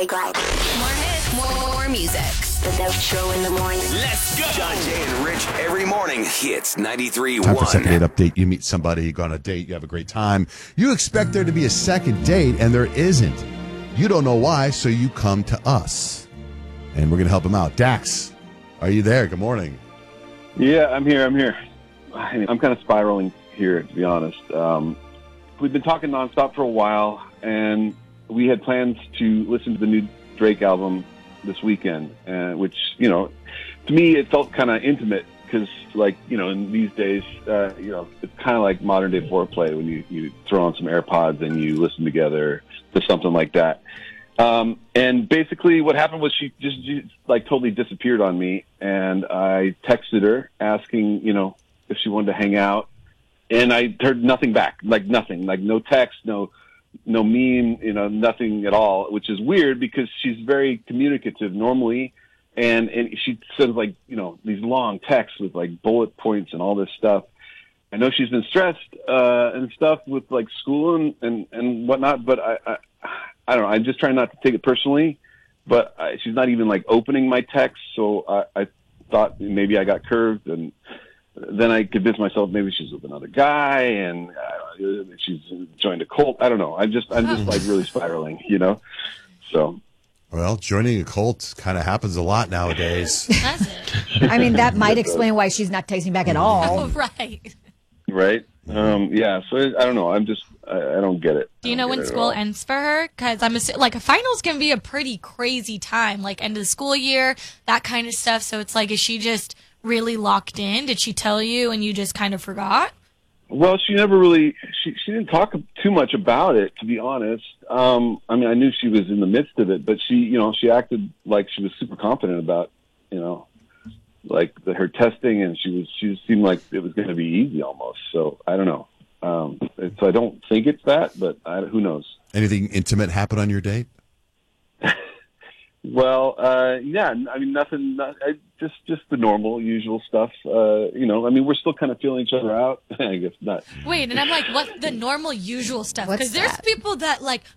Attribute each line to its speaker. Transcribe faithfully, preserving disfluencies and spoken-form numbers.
Speaker 1: Really great.
Speaker 2: More hits, more, more music.
Speaker 1: The Dope Show in the morning.
Speaker 3: Let's go. John Jay and Rich every morning hits ninety-three point
Speaker 4: Time
Speaker 3: one.
Speaker 4: for second date update. You meet somebody, you go on a date, you have a great time. You expect there to be a second date, and there isn't. You don't know why, so you come to us. And we're going to help him out. Dax, are you there? Good morning.
Speaker 5: Yeah, I'm here. I'm here. I'm kind of spiraling here, to be honest. Um, we've been talking nonstop for a while, and we had plans to listen to the new Drake album this weekend, uh, which, you know, to me, it felt kind of intimate because, like, you know, in these days, uh, you know, it's kind of like modern day foreplay when you, you throw on some AirPods and you listen together to something like that. Um, and basically what happened was she just, just like totally disappeared on me. And I texted her asking, you know, if she wanted to hang out, and I heard nothing back, like nothing, like no text, no, no meme, you know, nothing at all, which is weird because she's very communicative normally. And, and she sends like, you know, these long texts with like bullet points and all this stuff. I know she's been stressed, uh, and stuff with like school and, and, and whatnot, but I, I, I don't know. I'm just trying not to take it personally, but I, she's not even like opening my texts. So I, I thought maybe I got curved, and then I convinced myself maybe she's with another guy and uh, she's joined a cult. I don't know. I'm just, I'm just like really spiraling, you know? So.
Speaker 4: Well, joining a cult kind of happens a lot nowadays.
Speaker 6: Does it? I mean, that might explain why she's not texting back at all.
Speaker 2: Oh, right.
Speaker 5: Right. Um, yeah. So I don't know. I'm just, I, I don't get it.
Speaker 2: Do you know when school ends for her? Because I'm assu- like, finals can be a pretty crazy time, like end of the school year, that kind of stuff. So it's like, is she just really locked in? Did she tell you and you just kind of forgot?
Speaker 5: Well, she never really, she, she didn't talk too much about it, to be honest. Um, I mean, I knew she was in the midst of it, but she, you know, she acted like she was super confident about, you know, like the, her testing, and she was, she seemed like it was going to be easy almost. So I don't know. Um, so I don't think it's that, but I, who knows?
Speaker 4: Anything intimate happen on your date?
Speaker 5: Well, uh, yeah, I mean, nothing, not, I, just, just the normal, usual stuff. Uh, you know, I mean, we're still kind of feeling each other out. I guess not.
Speaker 2: Wait, and I'm like, what the normal, usual stuff?
Speaker 6: What's
Speaker 2: Because there's
Speaker 6: that?
Speaker 2: people that, like,